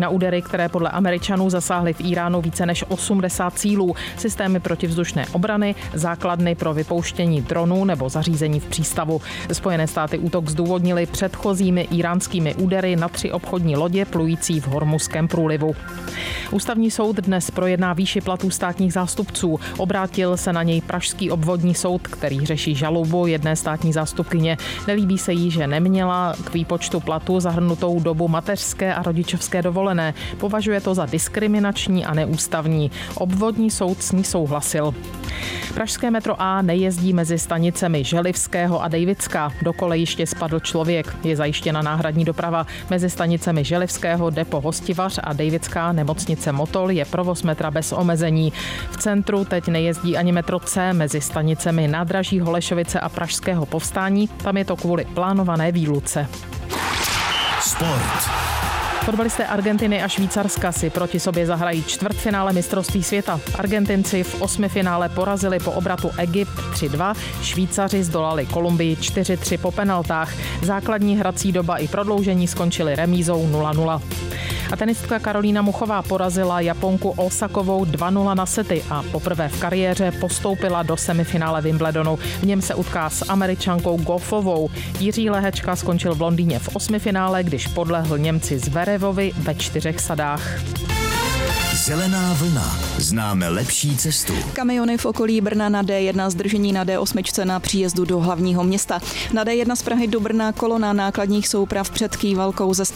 na údery, které podle Američanů zasáhly v Íránu více než 80 cílů, systémy protivzdušné obrany, základny pro vypouštění dronů nebo zařízení v přístavu. Spojené státy útok zdůvodnili předchozími íránskými údery na 3 obchodní lodě plující v Hormuzském průlivu. Ústavní soud dnes projedná výši platů státních zástupců. Obrátil se na něj pražský obvodní soud, který řeší žalobu jedné státní zástupkyně. Nelíbí se jí, že neměla k výpočtu platu zahrnutou dobu mateřské a rodičovské dovolené. Považuje to za diskriminační a neústavní. Obvodní soud s ní souhlasil. Pražské metro A nejezdí mezi stanicemi Želivského a Dejvická. Do kolejiště spadl člověk. Je zajištěna náhradní doprava. Mezi stanicemi Želivského depo Hostivař a Dejvická nemocnice Motol je provoz metra bez omezení. V centru teď nejezdí ani metro C mezi stanicemi Nádraží Holešovice a Pražského Povstání. Tam je to kvůli plánované výluce. Sport. Fotbalisté Argentiny a Švýcarska si proti sobě zahrají čtvrtfinále mistrovství světa. Argentinci v 8. finále porazili po obratu Egypt 3-2, Švýcaři zdolali Kolumbii 4-3 po penaltách. Základní hrací doba i prodloužení skončily remízou 0-0. A tenistka Karolína Muchová porazila Japonku Osakovou 2-0 na sety a poprvé v kariéře postoupila do semifinále Wimbledonu. V něm se utká s Američankou Goffovou. Jiří Lehečka skončil v Londýně v 8. finále, když podlehl Němci Zverevovi ve 4 sadách. Zelená vlna. Známe lepší cestu. Kamiony v okolí Brna na D1, zdržení na D8 na příjezdu do hlavního města. Na D1 z Prahy do Brna kolona nákladních souprav před Kývalkou ze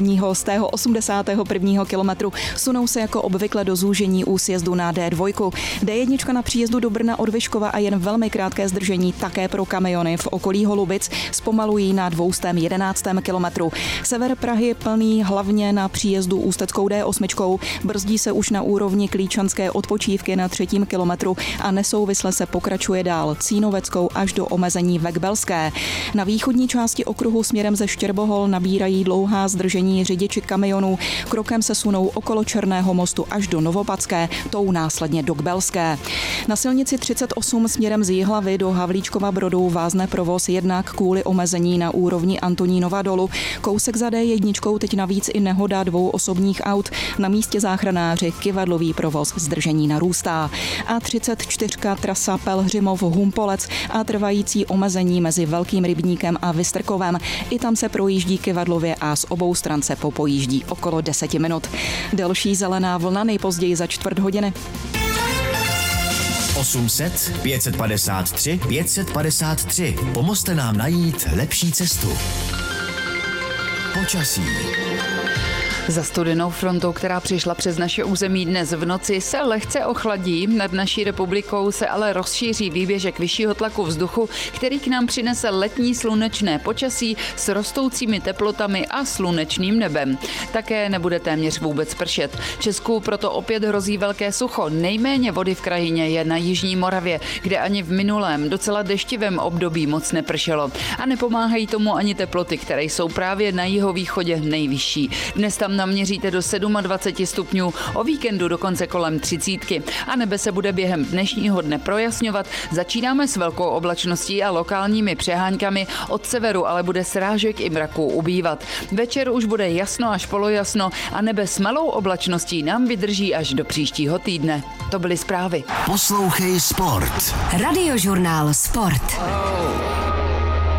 81. kilometru sunou se jako obvykle do zúžení u sjezdu na D2. D1 na příjezdu do Brna od Vyškova a jen velmi krátké zdržení také pro kamiony v okolí Holubic zpomalují na 211. kilometru. Sever Prahy plný hlavně na příjezdu Ústeckou D8, brzdí se už na úrovni Klíčanské odpočívky na 3. kilometru a nesouvisle se pokračuje dál Cínoveckou až do omezení Vekbelské. Na východní části okruhu směrem ze Štěrbohol nabírají dlouhá zdržení řidiči kamionů. Krokem se sunou okolo Černého mostu až do Novopadské, tou následně do Kbelské. Na silnici 38 směrem z Jihlavy do Havlíčkova Brodu vázne provoz jednak kvůli omezení na úrovni Antonínova dolu. Kousek za D1 teď navíc i nehoda 2 osobních aut. Na místě záchranáři kyvadlový provoz, zdržení narůstá. A34 trasa Pelhřimov-Humpolec a trvající omezení mezi Velkým Rybníkem a Vystrkovem. I tam se projíždí kyvadlově a z obou stran se popojíždí okolo 10 minut. Delší zelená vlna nejpozději za 4 hodiny. 800 553 553. Pomozte nám najít lepší cestu. Počasí. Za studenou frontou, která přišla přes naše území dnes v noci, se lehce ochladí. Nad naší republikou se ale rozšíří výběžek vyššího tlaku vzduchu, který k nám přinese letní slunečné počasí s rostoucími teplotami a slunečným nebem. Také nebude téměř vůbec pršet. Česku proto opět hrozí velké sucho. Nejméně vody v krajině je na jižní Moravě, kde ani v minulém docela deštivém období moc nepršelo. A nepomáhají tomu ani teploty, které jsou právě na jihovýchodě nejvyšší. Dnes tam naměříte do 27 stupňů, o víkendu dokonce kolem 30. A nebe se bude během dnešního dne projasňovat. Začínáme s velkou oblačností a lokálními přeháňkami, od severu ale bude srážek i mraků ubývat. Večer už bude jasno až polojasno a nebe s malou oblačností nám vydrží až do příštího týdne. To byly zprávy. Poslouchej Sport. Radiožurnál Sport.